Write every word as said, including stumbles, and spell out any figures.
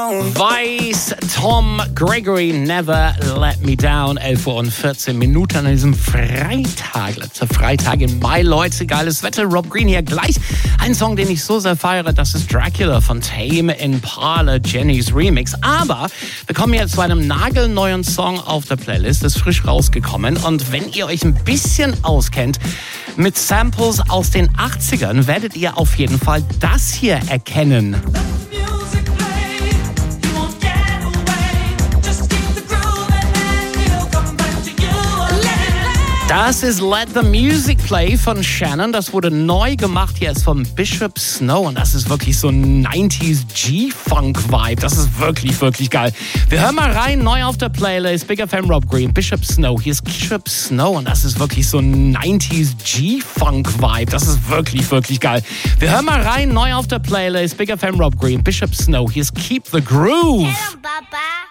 Weiß, Tom Gregory, Never Let Me Down. elf Uhr und vierzehn Minuten an diesem Freitag, letzter Freitag im Mai. Leute, geiles Wetter. Rob Green hier gleich. Ein Song, den ich so sehr feiere, das ist Dracula von Tame Impala, Jenny's Remix. Aber wir kommen jetzt zu einem nagelneuen Song auf der Playlist. Ist frisch rausgekommen. Und wenn ihr euch ein bisschen auskennt mit Samples aus den achtzigern, werdet ihr auf jeden Fall das hier erkennen. Das ist Let the Music Play von Shannon. Das wurde neu gemacht hier ist von Bishop Snow. Und das ist wirklich so ein neunziger G-Funk-Vibe. Das ist wirklich, wirklich geil. Wir hören mal rein, neu auf der Playlist. Big F M Rob Green, Bishop Snow. Hier ist Bishop Snow. Und das ist wirklich so ein neunziger G-Funk-Vibe. Das ist wirklich, wirklich geil. Wir hören mal rein, neu auf der Playlist. Big F M Rob Green, Bishop Snow. Hier ist Keep the Groove. Hello, Papa.